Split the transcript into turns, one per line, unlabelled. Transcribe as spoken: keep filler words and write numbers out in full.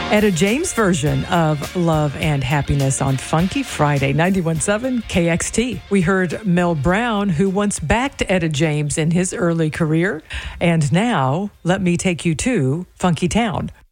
Etta James version of Love and Happiness on Funky Friday, ninety-one point seven K X T. We heard Mel Brown, who once backed Etta James in his early career. And now, let me take you to Funky Town.